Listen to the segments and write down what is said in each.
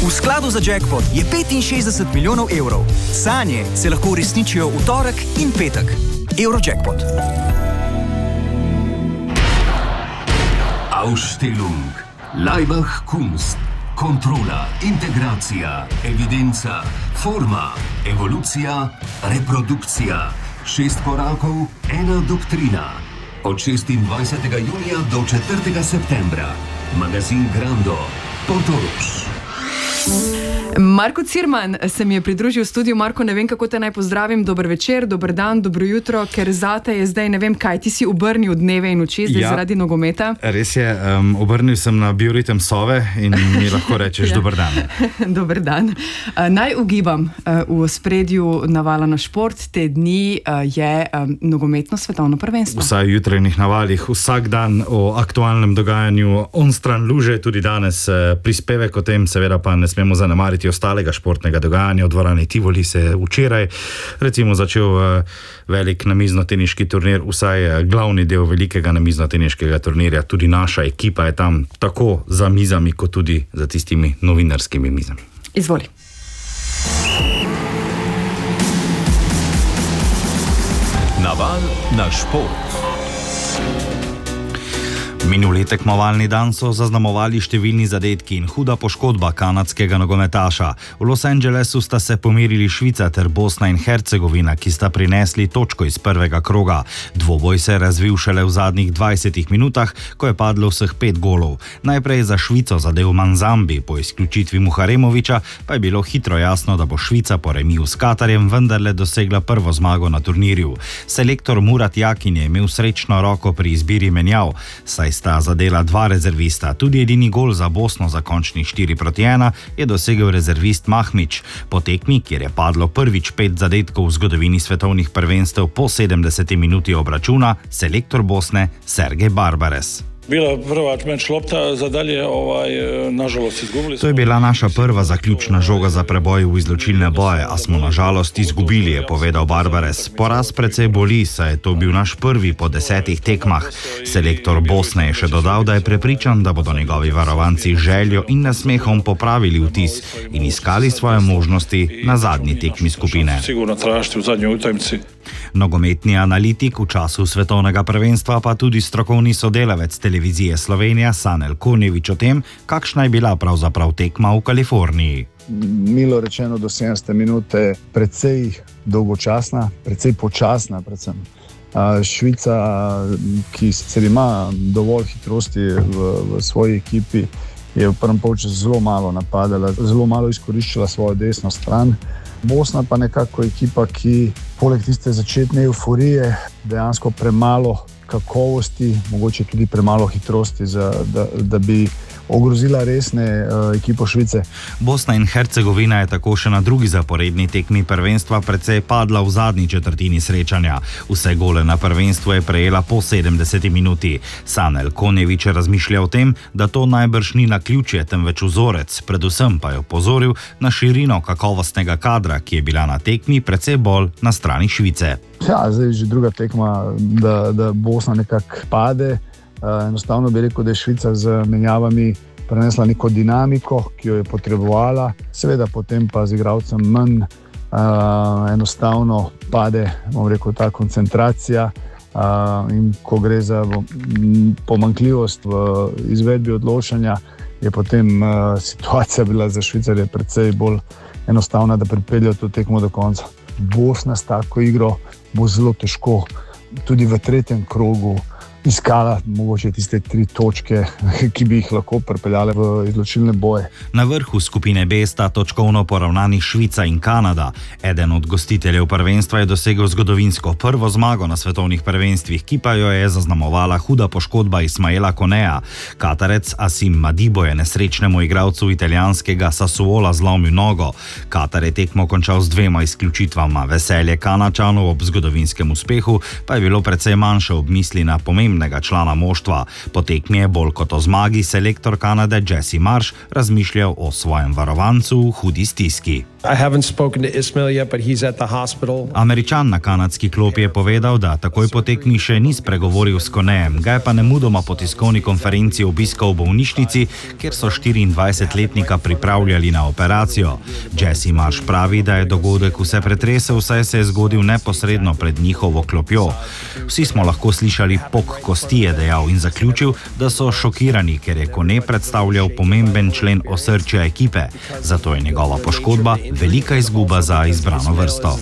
V skladu za jackpot je 65 milijonov evrov. Sanje se lahko uresničijo v torek in petek. Eurojackpot. Ausstellung, Leibach Kunst, kontrola, integracija, evidenca, forma, evolucija, reprodukcija. 6 korakov, 1 doktrina. Od 26. junija do 4. septembra. Magazin Grando, Portorož. Marko Cirman se mi je pridružil v studiu. Marko, ne vem, kako te naj pozdravim. Dober večer, dober dan, dobro jutro, ker zate je zdaj, ne vem kaj, ti si obrnil dneve in oči zdaj zaradi nogometa. Res je, obrnil sem na bioritem sove in mi lahko rečeš dober dan. Dober dan. Naj ugibam, v ospredju navala na šport te dni je nogometno svetovno prvenstvo. Vsaj v jutranjih navalih, vsak dan o aktualnem dogajanju onstran luže, tudi danes prispevek o tem, seveda pa ne smemo zanemariti ostalega športnega dogajanja. V dvorani Tivoli se je včeraj recimo začel velik namizno-teniški turnir, vsaj glavni del velikega namizno-teniškega turnirja. Tudi naša ekipa je tam tako za mizami, kot tudi za tistimi novinarskimi mizami. Izvoli. Naval na šport. Minuli tekmovalni dan so zaznamovali številni zadetki in huda poškodba kanadskega nogometaša. V Los Angelesu sta se pomerili Švica ter Bosna in Hercegovina, ki sta prinesli točko iz prvega kroga. Dvoboj se je razvil šele v zadnjih 20 minutah, ko je padlo vseh 5 golov. Najprej za Švico zadel Manzambi, po izključitvi Muharemoviča pa je bilo hitro jasno, da bo Švica po remiju s Katarjem vendarle dosegla prvo zmago na turnirju. Selektor Murat Yakin je imel srečno roko pri izbiri menjav, saj sta zadela 2 rezervista. Tudi edini gol za Bosno za končnih 4-1 je dosegel rezervist Mahmić. Po tekmi, kjer je padlo prvič 5 zadetkov v zgodovini svetovnih prvenstev po 70 minuti obračuna, selektor Bosne Sergej Barbares. Bila prva meč lopta za dalje, nažalost izgubili. To je bila naša prva zaključna žoga za preboj v izločilne boje, a smo nažalost izgubili, je povedal Barbares. Poraz precej boli, saj je to bil naš prvi po 10 tekmah. Selektor Bosne je še dodal, da je prepričan, da bodo njegovi varovanci željo in nasmehom popravili vtis in iskali svoje možnosti na zadnji tekmi skupine. Sigurno tražiti v zadnjoj utakmici. Nogometni analitik v času svetovnega prvenstva pa tudi strokovni sodelavec televizije Slovenija Sanel Konjevič o tem, kakšna je bila pravzaprav tekma v Kaliforniji. Milo rečeno do 70 minute precej dolgočasna, precej počasna predvsem. Švica, ki sicer ima dovolj hitrosti v svoji ekipi, je v prvem polčasu zelo malo napadala, zelo malo izkoriščala svojo desno stran. Bosna pa nekako ekipa, ki poleg tiste začetne euforije dejansko premalo kakovosti, mogoče tudi premalo hitrosti, da bi ogrozila resne ekipo Švice. Bosna in Hercegovina je tako še na drugi zaporedni tekmi prvenstva precej padla v zadnji četrtini srečanja. Vse gole na prvenstvu je prejela po 70 minuti. Sanel Konjevič razmišlja o tem, da to najbrž ni naključje, temveč vzorec, predvsem pa je opozoril na širino kakovostnega kadra, ki je bila na tekmi precej bolj na strani Švice. Ja, zdaj že druga tekma, da Bosna nekako pade. Enostavno bi rekel, da je Švica z menjavami prenesla neko dinamiko, ki jo je potrebovala. Seveda potem pa z igralcem manj enostavno pade, bom rekel, ta koncentracija in ko gre za pomanjkljivost v izvedbi odločanja, je potem situacija bila za Švicarje precej bolj enostavna, da pripeljejo to tekmo do konca. Bosna s tako igro bo zelo težko tudi v tretjem krogu iskala mogoče tiste 3 točke, ki bi jih lahko pripeljale v izločilne boje. Na vrhu skupine B sta točkovno poravnani Švica in Kanada. Eden od gostiteljev prvenstva je dosegel zgodovinsko prvo zmago na svetovnih prvenstvih, ki pa jo je zaznamovala huda poškodba Ismaela Koneja. Katarec Asim Madibo je nesrečnemu igralcu italijanskega Sassuola zlomil nogo. Katar je tekmo končal z 2 izključitvama. Veselje Kanačanov ob zgodovinskem uspehu pa je bilo precej manjše ob misli na pomembnega člana moštva. Po tekmi je bolj kot o zmagi selektor Kanade Jesse Marsh razmišljal o svojem varovancu v hudi stiski. Američan na kanadski klopi je povedal, da takoj po tekmi še ni spregovoril s Konejem, ga je pa nemudoma po tiskovni konferenci obiskal v bolnišnici, kjer so 24-letnika pripravljali na operacijo. Jesse Marsh pravi, da je dogodek vse pretresel, saj se je zgodil neposredno pred njihovo klopjo. Vsi smo lahko slišali pok kosti, je dejal in zaključil, da so šokirani, ker je Kone predstavljal pomemben člen osrčja ekipe. Zato je njegova poškodba velika izguba za izbrano vrsto.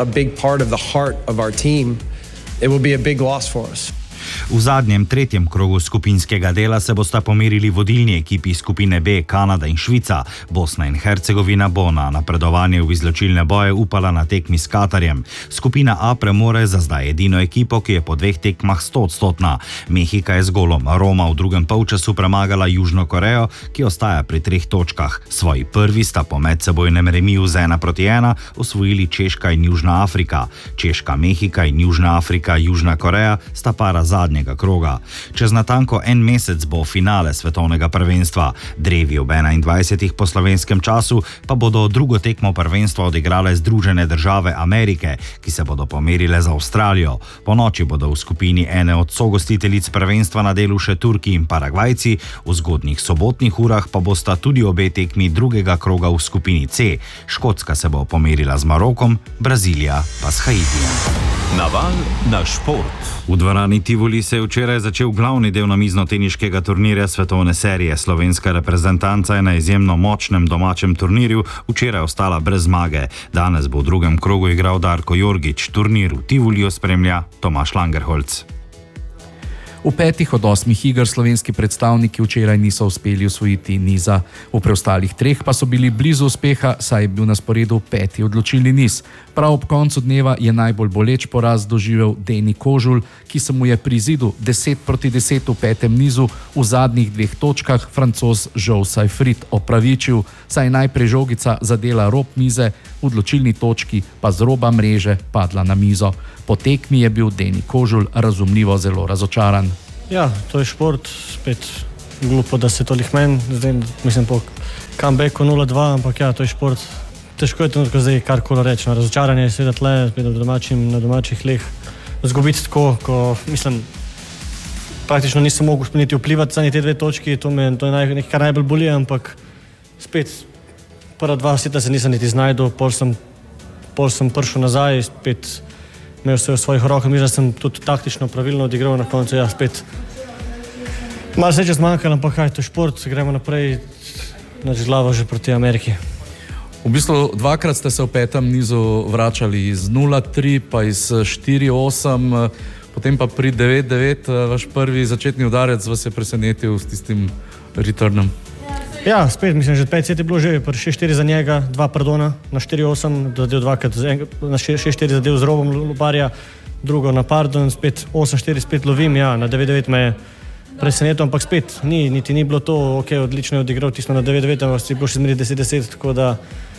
V zadnjem, tretjem krogu skupinskega dela se bosta pomerili vodilni ekipi skupine B, Kanada in Švica. Bosna in Hercegovina bo na napredovanje v izločilne boje upala na tekmi s Katarjem. Skupina A premore za zdaj edino ekipo, ki je po 2 tekmah 100-odstotna. Mehika je z golom Roma v drugem polčasu premagala Južno Korejo, ki ostaja pri 3 točkah. Svoji prvi sta po medsebojnem remiju z 1-1 osvojili Češka in Južna Afrika. Češka, Mehika in Južna Afrika, Južna Koreja sta para zadnjega kroga. Čez natanko en mesec bo finale svetovnega prvenstva. Drevi ob 21. po slovenskem času pa bodo drugo tekmo prvenstva odigrale Združene države Amerike, ki se bodo pomerile z Avstralijo. Po noči bodo v skupini ene od sogostiteljic prvenstva na delu še Turki in Paragvajci, v zgodnjih sobotnih urah pa bosta tudi obe tekmi drugega kroga v skupini C. Škotska se bo pomerila z Marokom, Brazilija pa s Haitijem. Naval na šport. V dvorani Tivoli se je včeraj začel glavni del namizno-teniškega turnirja svetovne serije. Slovenska reprezentanca je na izjemno močnem domačem turnirju včeraj ostala brez zmage. Danes bo v drugem krogu igral Darko Jorgić. Turnir v Tivoliju spremlja Tomaž Langerholz. V 5 od 8 iger slovenski predstavniki včeraj niso uspeli osvojiti niza. V preostalih 3 pa so bili blizu uspeha, saj je bil na sporedu 5. odločilni niz. Prav ob koncu dneva je najbolj boleč poraz doživel Denis Kožul, ki se mu je pri izidu 10-10 v 5. nizu v zadnjih 2 točkah Francoz Joe Seyfried opravičil, saj je najprej žogica zadela rob mize, v odločilni točki pa z roba mreže padla na mizo. Po tekmi je bil Denis Kožul razumljivo zelo razočaran. Ja, to je šport, spet glupo, da se toliko meni, zdaj mislim po comebacku 0-2, ampak ja, to je šport. Težko je trenutko zdaj karkoli reči, no, razočaranje je seveda tle, spet na domačih leh. Zgubiti tako, ko mislim, praktično nisem mogel niti vplivati za te 2 točki, to je nekaj, kar najbolj boli, ampak spet prva 2 seta se nisem niti znajdel, pol sem prišel nazaj, spet imel vse v svojih rokah, mislim, da sem tudi taktično pravilno odigral na koncu, ja, spet malo se je zmanjkalo, ampak kaj, to je šport, gremo naprej, znači glavo že proti Ameriki. V bistvu 2-krat ste se v 5. nizu vračali iz 0-3 pa iz 4-8, potem pa pri 9-9 vaš prvi začetni udarec vas je presenetil s tistim returnom. Ja, spet, mislim, že 5 set je bilo že, 6-4 za njega, 2 pardona, na 4-8, zadev 2-krat, na 6-4 zadev z robom loparja, drugo na pardon, spet 8-4 spet lovim, ja, na 9-9 me je presenetil, ampak spet, niti ni bilo to, ok, odlično je odigral tisto na 9-9, ampak si bilo še zmeri 10-10, tako da,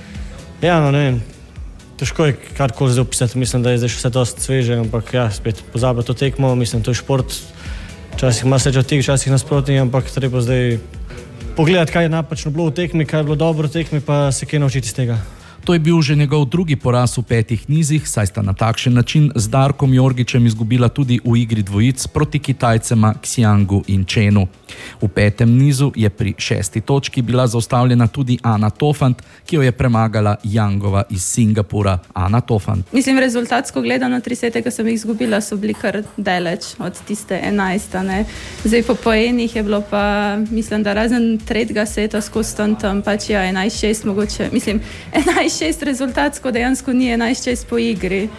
ja, no, ne vem, težko je karkoli zdaj opisati, mislim, da je zdaj še vse dosti sveže, ampak ja, spet pozablja to tekmo, mislim, to je šport, včasih ima srečo tih, včasih nasprotnih, ampak treba zdaj pogledati, kaj je napačno bilo v tekmi, kaj je bilo dobro v tekmi, pa se kaj naučiti iz tega. To je bil že njegov drugi poraz v 5 nizih, saj sta na takšen način z Darkom Jorgićem izgubila tudi v igri dvojic proti Kitajcema Xiangu in Chenu. V 5. nizu je pri 6. točki bila zaustavljena tudi Ana Tofant, ki jo je premagala Yangova iz Singapura. Ana Tofant. Mislim, rezultatsko gledano 3 sete, ki sem jih izgubila, so bili kar daleč od tiste 11. Ne? Zdaj po enih je bilo pa, mislim, da razen 3. seta skozi tam pač ja 11-6 mogoče, mislim 11-6 rezultatsko dejansko ni 11-6 po igri.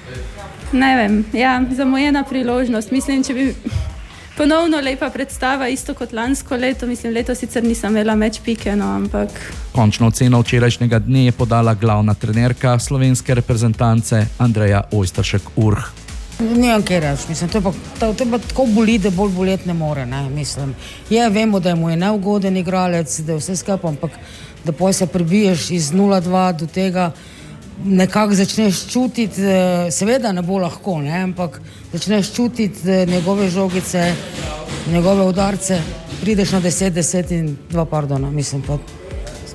Ne vem, ja, zamujena priložnost. Mislim, če bi ponovno lepa predstava, isto kot lansko leto, mislim, leto sicer nisem imela meč pike, no, ampak... Končno oceno včerajšnjega dne je podala glavna trenerka slovenske reprezentance Andreja Ojsteršek-Urh. Nimam kaj reči, mislim, to je pa tako boli, da bolj boleti ne more, ne, mislim. Vemo, da mu je neugoden igralec, da je vse skupaj, ampak da poj se prebiješ iz 0-2 do tega, nekako začneš čutiti, seveda ne bo lahko, ne, ampak začneš čutiti njegove žogice, njegove udarce, prideš na 10-10 in 2 pardona, mislim, pa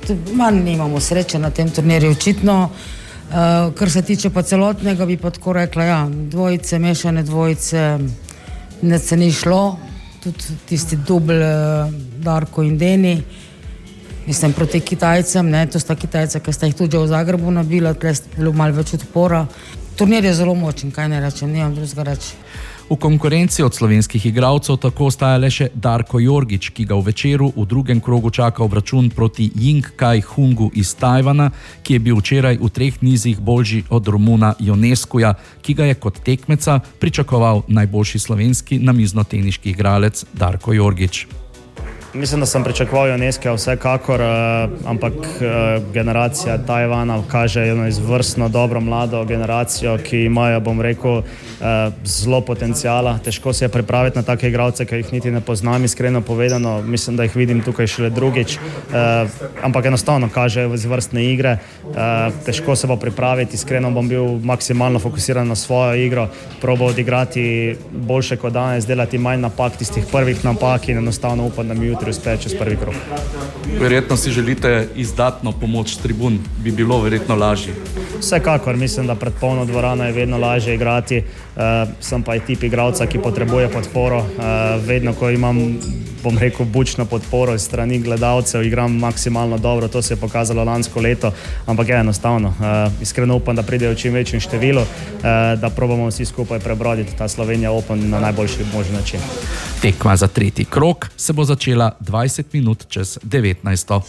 manj nimamo sreče na tem turnirju očitno. Kar se tiče pa celotnega, bi pa tako rekla, ja, dvojice, mešane dvojice, ne se ni šlo, tudi tisti dubl Darko in Deni, mislim proti Kitajcem, ne, to sta Kitajca, ki sta jih tudi v Zagrebu nabila, tle je bilo malo več odpora. Turnir je zelo močen, kaj ne rečem, nimam drugega reči. V konkurenci od slovenskih igralcev tako ostaja le še Darko Jorgič, ki ga v večeru v drugem krogu čaka obračun proti Ying Kai Hungu iz Tajvana, ki je bil včeraj v 3 nizih boljši od Romuna Ionescuja, ki ga je kot tekmeca pričakoval najboljši slovenski namiznoteniški igralec Darko Jorgič. Mislim, da sem pričakoval Ionescuja vsekakor, ampak generacija Tajvana kaže eno izvrstno dobro mlado generacijo, ki imajo, bom rekel, zelo potencijala. Težko se je pripraviti na take igralce, ki jih niti ne poznam, iskreno povedano. Mislim, da jih vidim tukaj šele drugič, ampak enostavno kažejo izvrstne igre. Težko se bo pripraviti, iskreno bom bil maksimalno fokusiran na svojo igro, probal odigrati boljše kot danes, delati manj napak, tistih prvih napak in enostavno upam, da mi uspe čez prvi krog. Verjetno si želite izdatno pomoč tribun, bi bilo verjetno lažje. Vsekakor, mislim, da pred polno dvorano je vedno lažje igrati. Sem pa tip igralca, ki potrebuje podporo. Vedno, ko imam, bom rekel, bučno podporo iz strani gledalcev, igram maksimalno dobro, to se je pokazalo lansko leto, ampak je enostavno. Iskreno upam, da pridejo čim večjem številu, da probamo vsi skupaj prebroditi ta Slovenija Open na najboljši možen način. Tekma za 3. krog se bo začela 20 minut čez 19.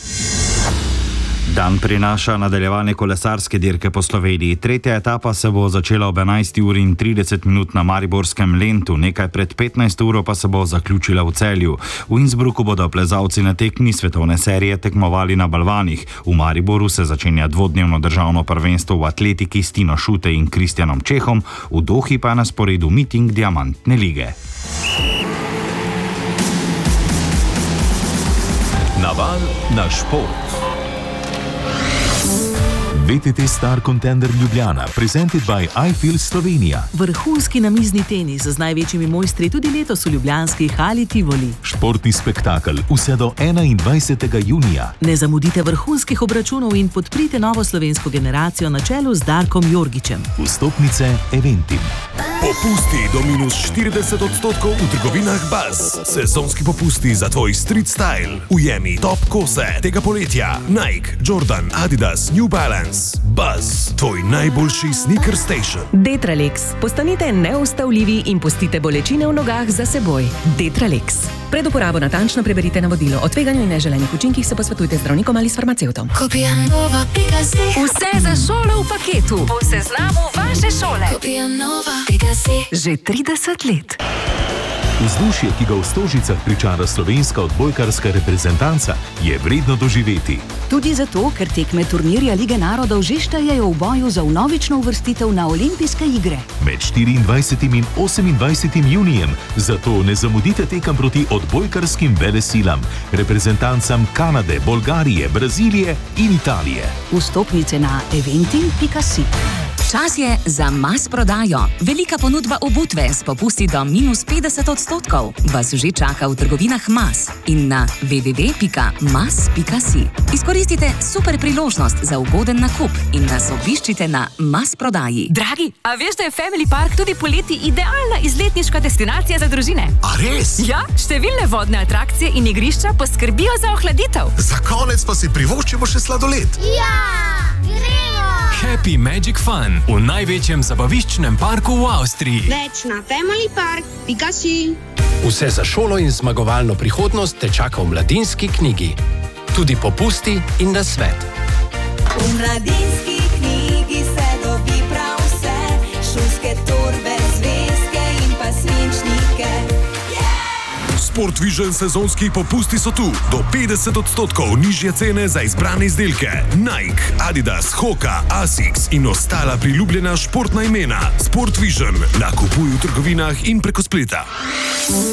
Dan prinaša nadaljevanje kolesarske dirke po Sloveniji. 3. etapa se bo začela ob 11:30 na mariborskem Lentu, nekaj pred 15 uro pa se bo zaključila v Celju. V Innsbrucku bodo plezalci na tekmi svetovne serije tekmovali na balvanih. V Mariboru se začenja dvodnevno državno prvenstvo v atletiki s Tino Šute in Kristjanom Čehom, v Dohi pa je na sporedu miting Diamantne lige. Naval na šport. VTT Star Contender Ljubljana, presented by iFeel Slovenija. Vrhunski namizni tenis z največjimi mojstri tudi letos v ljubljanski hali Tivoli. Športni spektakel vse do 21. junija. Ne zamudite vrhunskih obračunov in podprite novo slovensko generacijo na čelu z Darkom Jorgičem. Vstopnice Eventim. Popusti do -40% v trgovinah Buzz. Sezonski popusti za tvoj street style. Ujemi top kose tega poletja. Nike, Jordan, Adidas, New Balance. Buzz, tvoj najboljši sneaker station. Detralex. Postanite neustavljivi in pustite bolečine v nogah za seboj. Detralex. Pred uporabo natančno preberite navodilo. O tveganju in neželenih učinkih se posvetujte z zdravnikom ali s farmacevtom. Vse za šolo v paketu. Po seznamu vaše šole. Že 30 let. Vzdušje, ki ga v Stožicah pričara slovenska odbojkarska reprezentanca, je vredno doživeti. Tudi zato, ker tekme turnirja Lige narodov že štejejo v boju za vnovično uvrstitev na olimpijske igre. Med 24. in 28. junijem, zato ne zamudite tekem proti odbojkarskim velesilam, reprezentancam Kanade, Bolgarije, Brazilije in Italije. Vstopnice na eventim.si. Čas je za mas prodajo. Velika ponudba obutve s popusti do -50% vas že čaka v trgovinah Mas in na www.mas.si. Izkoristite super priložnost za ugoden nakup in nas obiščite na Mas prodaji. Dragi, a veš, da je Family Park tudi poleti idealna izletniška destinacija za družine? A res? Ja, številne vodne atrakcije in igrišča poskrbijo za ohladitev. Za konec pa si privoščimo še sladoled. Ja, gremo! Happy Magic Fun v največjem zabaviščnem parku v Avstriji. Več na familypark.si. Vse za šolo in zmagovalno prihodnost te čaka v Mladinski knjigi. Tudi popusti in nasvet. V Mladinski knjigi se dobi prav vse, šolske torbe, zvezke in pa svinčnike. Sport Vision sezonski popusti so tu. Do 50% nižje cene za izbrane izdelke. Nike, Adidas, Hoka, Asics in ostala priljubljena športna imena. Sport Vision nakupuj v trgovinah in preko spleta.